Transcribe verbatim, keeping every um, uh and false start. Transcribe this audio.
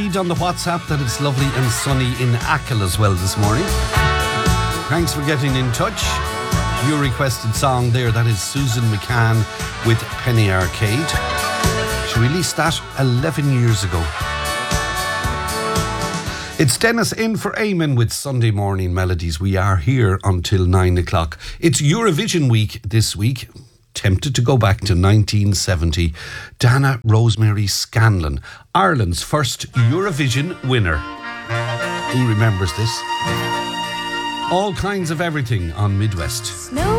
On the WhatsApp that it's lovely and sunny in Achill as well this morning. Thanks for getting in touch. Your requested song there, that is Susan McCann with Penny Arcade. She released that eleven years ago. It's Dennis in for Eamon with Sunday Morning Melodies. We are here until nine o'clock. It's Eurovision week this week. Tempted to go back to nineteen seventy. Dana Rosemary Scanlon, Ireland's first Eurovision winner. Who remembers this? All kinds of everything on Midwest. No.